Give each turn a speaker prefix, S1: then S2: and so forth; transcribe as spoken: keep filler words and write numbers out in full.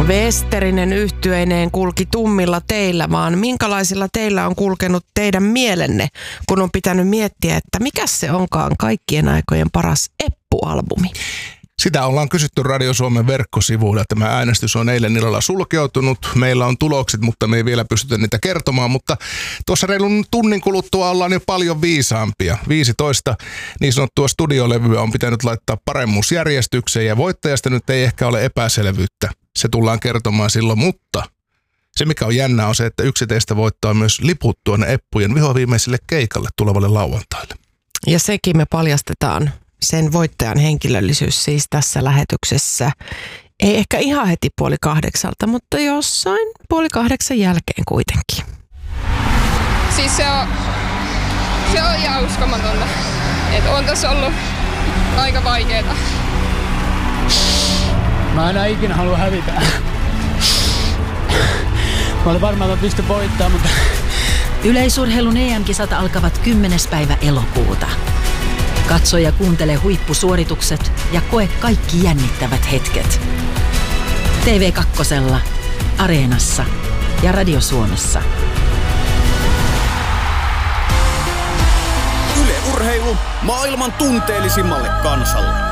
S1: Westerinen yhtyeineen kulki tummilla teillä, vaan minkälaisilla teillä on kulkenut teidän mielenne, kun on pitänyt miettiä, että mikä se onkaan kaikkien aikojen paras Eppu-albumi?
S2: Sitä ollaan kysytty Radio Suomen verkkosivuilla. Tämä äänestys on eilen illalla sulkeutunut. Meillä on tulokset, mutta me ei vielä pystytä niitä kertomaan. Mutta tuossa reilun tunnin kuluttua ollaan jo paljon viisaampia. viisitoista niin sanottua studiolevyä on pitänyt laittaa paremmuusjärjestykseen ja voittajasta nyt ei ehkä ole epäselvyyttä. Se tullaan kertomaan silloin, mutta se mikä on jännää on se, että yksi teistä voittaa myös liput tuonne Eppujen vihoviimeiselle keikalle tulevalle lauantaille.
S1: Ja sekin me paljastetaan. Sen voittajan henkilöllisyys siis tässä lähetyksessä. Ei ehkä ihan heti puoli kahdeksalta, mutta jossain puoli kahdeksan jälkeen kuitenkin.
S3: Siis se on, se on ihan uskomatonta. Että on tässä ollut aika vaikeeta.
S4: Mä aina ikinä halua hävitä. Mä olin varmaan, että mä pystyn voittamaan, mutta...
S5: Yleisurheilun E M-kisat alkavat kymmenes päivä elokuuta. Katso ja kuuntele huippusuoritukset ja koe kaikki jännittävät hetket. T V kaksi, Areenassa ja Radio Suomessa.
S6: Yle Urheilu maailman tunteellisimmalle kansalle.